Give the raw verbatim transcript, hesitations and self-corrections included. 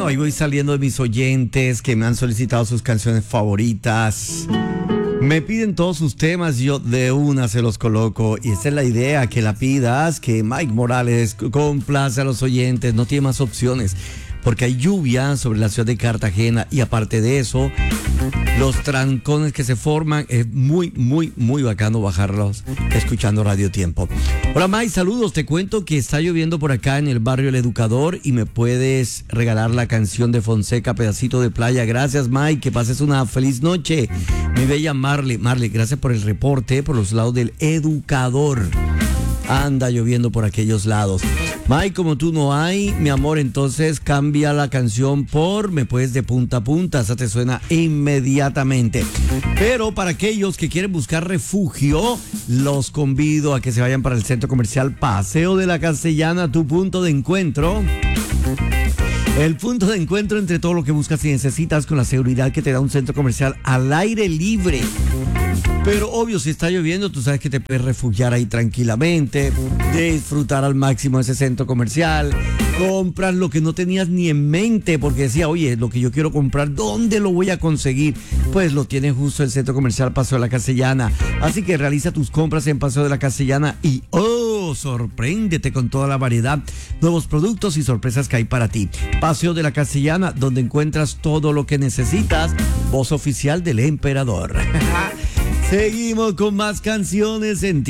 Bueno, ahí voy saliendo de mis oyentes que me han solicitado sus canciones favoritas. Me piden todos sus temas, yo de una se los coloco. Y esa es la idea, que la pidas, que Mike Morales complace a los oyentes, no tiene más opciones. Porque hay lluvia sobre la ciudad de Cartagena y aparte de eso, los trancones que se forman, es muy, muy, muy bacano bajarlos escuchando Radio Tiempo. Hola Mike, saludos, te cuento que está lloviendo por acá en el barrio El Educador y me puedes regalar la canción de Fonseca, Pedacito de Playa. Gracias Mike, que pases una feliz noche. Mi bella Marley, Marley, gracias por el reporte por los lados del Educador. Anda lloviendo por aquellos lados. Mike, como tú no hay, mi amor, entonces cambia la canción por Me Puedes de Punta a Punta. Esa te suena inmediatamente. Pero para aquellos que quieren buscar refugio, los convido a que se vayan para el centro comercial Paseo de la Castellana, tu punto de encuentro. El punto de encuentro entre todo lo que buscas y necesitas, con la seguridad que te da un centro comercial al aire libre. Pero obvio, si está lloviendo, tú sabes que te puedes refugiar ahí tranquilamente, disfrutar al máximo ese centro comercial, compras lo que no tenías ni en mente, porque decía, oye, lo que yo quiero comprar, ¿dónde lo voy a conseguir? Pues lo tiene justo el centro comercial Paseo de la Castellana. Así que realiza tus compras en Paseo de la Castellana y ¡oh! Sorpréndete con toda la variedad, nuevos productos y sorpresas que hay para ti. Paseo de la Castellana, donde encuentras todo lo que necesitas. Voz oficial del emperador. Seguimos con más canciones en